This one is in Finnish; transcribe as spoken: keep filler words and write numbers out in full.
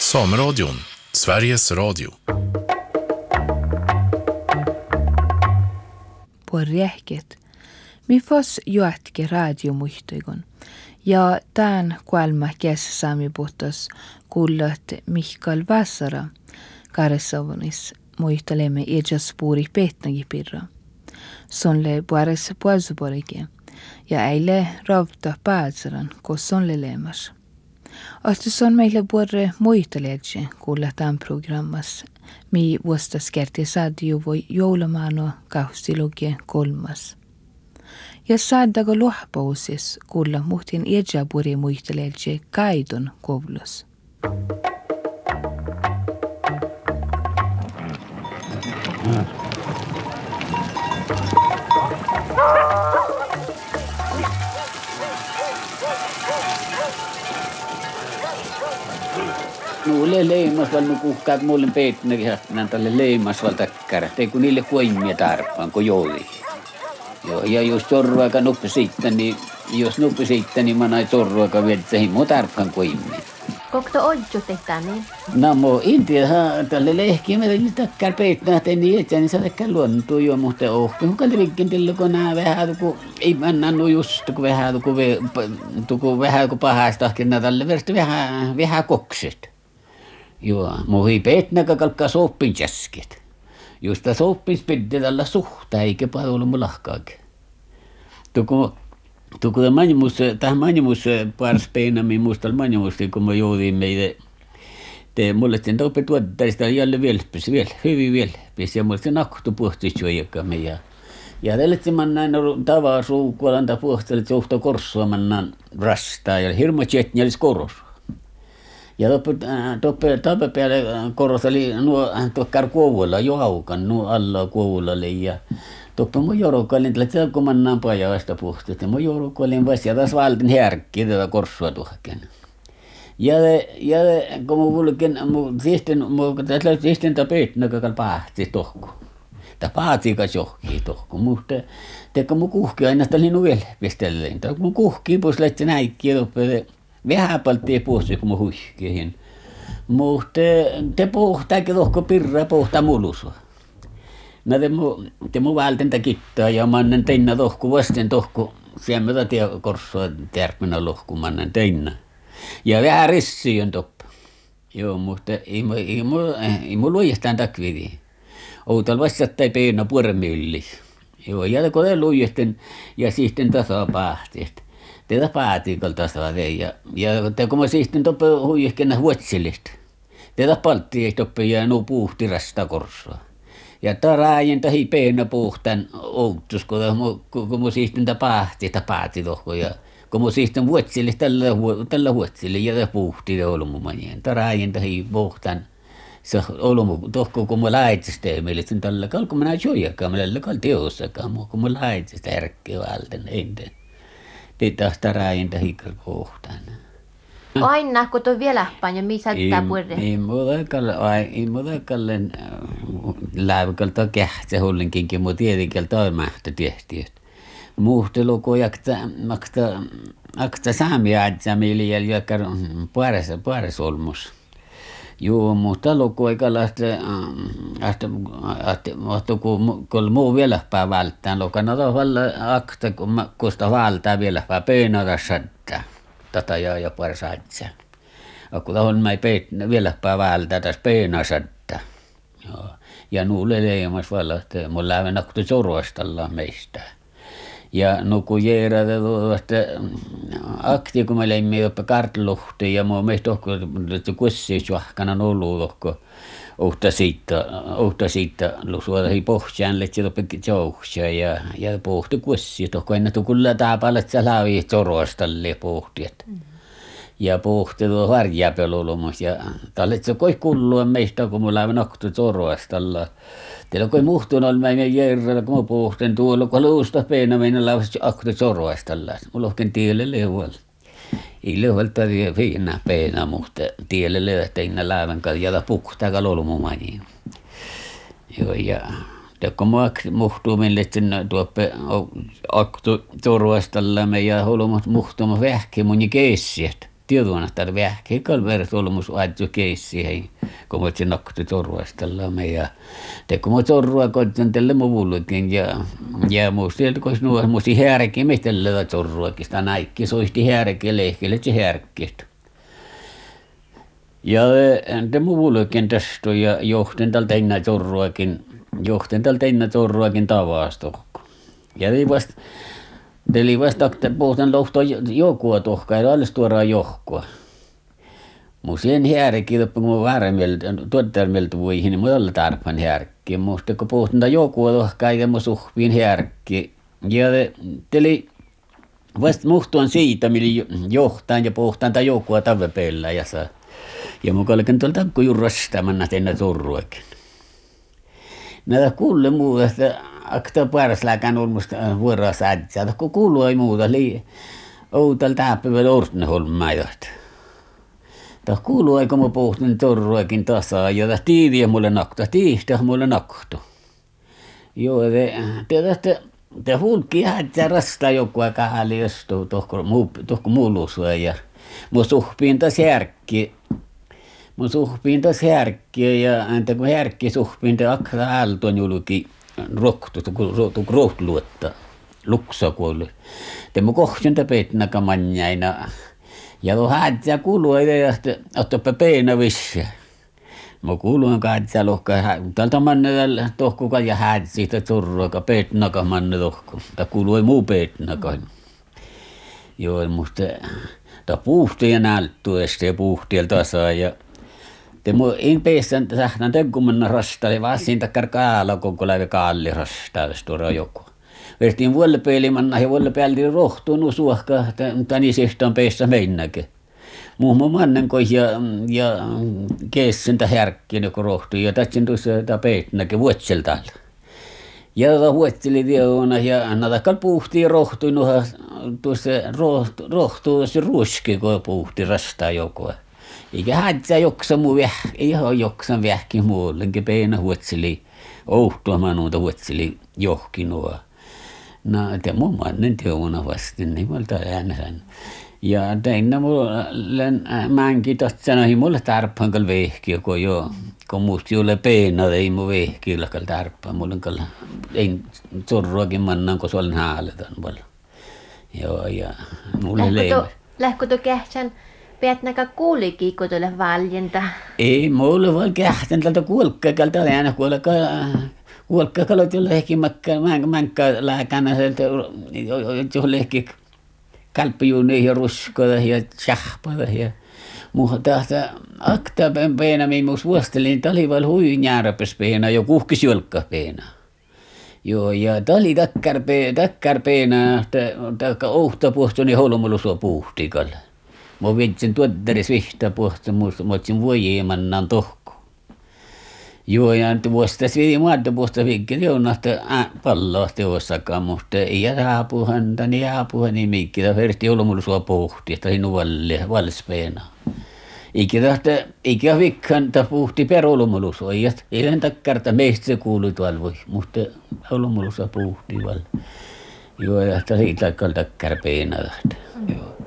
Sameradion, Sveriges Radio. På räket. Mi fos juotke radiomuhtoigon. Ja tämän kuolma kesäsami puhtos kuullot Mikael Vassara Karesavonis muistelemme iäspuuri petnagi pirra. Sonle puaressa puolsuporike ja äile ravta päätsaran, kos sonle leemas. Ahti son meille puore muisteleetse kuulla tämän programmas, mi vuostas kerti saadiu voi joulamaano kaustilukie kolmas. Ja saadago luohpausis kuulla muhtin iäspuuri muisteleetse kaidon kovlos. Nuille leimasval nu kuhkaat mulle peetnäkin nän tälle leimasval takkara. Tei kun niille kuimia tarpaan, kun jouli. Joo, ja jos sorruakaan nuppi siitä, niin jos nuppi siitä, niin mä näin sorruakaan vielä, että se himo tarpaan kuimia. Kokto odjo tehtää niin? No mo intiahan tälle lehkiä, meillä oli takkar peetnää, että niin etsä, niin sä takkar luontuu jo, mutta ohki. Hukaan rikin tillo, kun nää vähän, kun ei mennä nu just, kun vähän, kun vähän, kun pahastahkin, nää tälle versta vähän, vähän kokset. Joo, muhi peetnäkä kalkkaa soppin käsket. Justa soppis pidde tällä suhtaa, eikä paljon mun lahkaakin. Tuku, tuku tämä manjumus, tähän manjumus paras peinami muistal manjumusti, kun mä joudin meitä. Te mulle sen toppe tuottaa sitä jälle vielpis, vielä, hyvin vielpis. Ja mulle se naktu puhti syöjäkään meidän. Ja tälle se mannaan tavaa suukualan tai puhteli suhta korsua mannaan rastaa. Ja hirmo tjetni olisi koros. Ja toppe, toppe, toppe päälle koros oli nuo tuokkar kuovuilla jo aukan, nuo alla kuovullalle. Ja toppe mun jorukoilin, että se kun mannaan pajasta puhti. Ja mun jorukoilin vasta ja taas valtin härkkiä tätä korsua tuohken. Ja, ja kun mun kulken, mun siisten, mun tässä siisten tapeetna kakal pahti tohku. Ta pahti kas johkii tohku. Mutta teka mun kuhki aina sitä oli nuvel pistelleen. Ta mun kuhki pois lähti näikkiä toppe. Vähän palttiin puhuisi, kun mun huihkiin. Mutta te puhtaakin tohku pirraa puhtaa mulusua. No te mun, te mun vältäntä kittaa ja mä annan teinä tohku vasten tohku. Siellä mä tatia korsua tärpänä lohku mä annan teinä. Ja vähän rissiä on toppa. Joo, mutta ei mu ei mu ei mu luijastaan takvidi. Outal vastattai peena puoremilli. Joo, ja kun te luijastan ja sitten tasa pahti. Teitä päätikal tasa ja ja te kun mä sitten toppa huijahkenä huotsilista. Teitä paltti ei toppa ja no puhti rasta korsua. Ja taraajen tahi peena puhtan outus, kun kun mä sitten pahti ta pääti tohko ja kun mä sitten vuotsille tällä, tällä vuotsille ja puhti olumumanien. Taraajen tahi puhtan se olumu, tohko kun mä laitsista ei meille sen tällä kalko mä näin joijakaan, mä tällä kal teossakaan, kun mä laitsista ärkkeä valten, enten. Te taas taraajen tahi puhtan. Aina, kun toi vielä panja, missä tää puhutte? Ei muutakaan, ei muutakaan lääväkalta kähtsä hullinkinkin, mutta tietenkin toi mähtä tehtiin. Muhtelu, kun jakta, makta, akta saamia ajattamieli ja jakar puolessa, puolessa olmus. Joo, mutta luku ei kallasta, että kun muu vieläpää välttää, lukana tavalla akta, kun kusta valtaa vieläpää peenata sattaa. Tätä ja ja puolessa ajattää. Kun tahon mä ei vieläpää välttää, tässä peenaa sattaa. Joo. Ja nuulle leimas valla, että mun lähden akta sorvastalla meistä. Ja no kun jeerata tuosta akti, kun mä leimme jopa kartluhti ja mä meistä tohko, että kussiis johkana ollut tohko uhta siitä, uhta siitä suoda hi pohjaan, että toppe jouhsia ja, ja pohti kussiis tohko ennen tukulla taapalla, että sä laavi soroastalle pohti. Ja pohti tuo harjapelulumus ja tälle se koi kullua meistä, kun mulla on noktu soroastalla. Teillä kun muhtun oli mä en järjellä, kun mä puhtin tuolla, kun luusta peina meidän laavasti akta soroastalla. Mulla ohken tielle leuval. Ei leuvalta viina peina, mutta tielle leuvalta laavan kanssa jala puhtaa lolumumani. Joo, ja kun mä muhtuu meille sinne tuoppe akta soroastalla, ja holomat muhtuma vähki mun keissiet. tiedon, että vähkeä kalver tulemus aitju keissi hei, kun mä sen nakti torvastella me ja te kun mä torvaa koitan tälle muvullekin ja ja musta sieltä kun nuo musti härki mitellä torvaakin sitä näikki soisti härki lehkelle se härkistä. Ja te muvullekin tästä ja johten tältä enää torvaakin johten tältä enää torvaakin tavastohko. Ja ei vasta Teli vasta että puhutaan lohtoa jokua tohkaa ja alles tuodaan johkoa. Mun sen härki loppu kun mä väärämieltä tuottajamelta voihin niin mä olla tarpeen härki. Musta kun puhutaan jokua tohkaa ja mä suhviin härki. Ja teli vasta muhtuan siitä millä johtaan ja puhutaan tai jokua tavepellä ja saa. Ja mun kalken tuolta kun jurrastamanna tennä turruakin. Näitä kuulle muuta, että akta parslääkään on musta vuoroa säädessä, kun kuuluu ei muuta, lii outal täpäivä ortneholmaa johta. Tämä kuuluu aika mä puhuttiin torruakin tasaa, ja tämä tiiviä mulle nakto, tiihtä mulle nakto. Joo, te tästä, te hulkki hätsä rastaa joku aika hääli jostuu tohko muuluusua, ja mun suhpiin taas järkki. Mun suhpiin taas härkkiä ja entä kun härkki suhpiin te akra aaltoon julki rohtu, tuk rohtluotta, luksakuolle. Te mun kohsin te peitnaka manjaina. Ja tuo häätsä kuuluu ei että ottapa peinä vissä. Mä kuuluin häätsä lohka, tältä manne tohkuka ja häätsi sitä turruaka peitnaka manne tohku. Tää kuuluu ei muu peitnaka. Joo, musta tää puhti ja näyttuesta ja puhti tasaa ja te mu en peessän sähnän tegkumanna rastali vaan siitä karkaala koko läpi kaalli rastaa tuoda joku. Vertiin vuolle peilimanna ja vuolle päälti rohtuun usuahka tani sehtaan peessä meinnäke. Muun mannen koi ja ja keessentä härkkiin joku rohtui ja tatsin tuossa ta peitnäke vuotselta. Ja ta vuotseli viona ja natakal puhti rohtui nuha tuossa rohtuu se ruski kun puhti rastaa joku. Eikä hätsä joksa muu väh, ei ole joksan vähkin muullenkin peinä huotseli, ouhtuamaan noita huotseli johkin nuo. No, te mun mannen teona vasti, niin mulla äänhän. Ja teinä mulla mänkin tosta sanoihin mulle tarppaan kal vehkiä, kun jo, kun musta jolle peinä, ei mun vehkiä kal tarppaan, mulla kal, ei sorruakin mannan, kun suolen haaletan mulla. Joo, ja mulle leimä. Lähkö to kähtsän? Peätnäkä kuulikin, kun tuolle valjenta? Ei, mulla vaan kähtän tältä kuolkkakalta aina kuolkka. Kuolkkakalot jolle ehkä mäkkä, mänkkä lääkänä sieltä, jolle ehkä kalppijuuniin ja ruskoja ja tjahpada ja muuta tahta akta peena, mihin vuostelin, tämä oli vaan huin järpäs peena ja kuhkis jolkka peena. Joo, ja tämä oli takkar peena, taikka ouhta puhtoni holmulusua puhtikalla. Mä vitsin tuottaris vihtaa puhta, mä otsin voijeemannaan tohko. Joo, ja nyt vuostas vidi maata puhta vikki teonnahta palloa teossakaan, mutta ei jääpu häntä, niin jääpu hänni mikki. Tämä verti olmulusua puhti, että ei nuvalle, valspeena. Eikä tahta, eikä vikkaan, ta puhti per olmulusua. Ei tämän takkarta meistä se kuului tuolla voi, mutta olmulusua puhti val. Joo, ja siitä takkar takkar peena tahta. Joo.